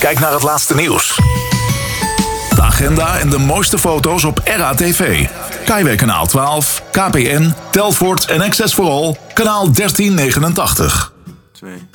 Kijk naar het laatste nieuws. De agenda en de mooiste foto's op RATV. Kaiway kanaal 12, KPN, Telfort en Access for All, kanaal 1389. 2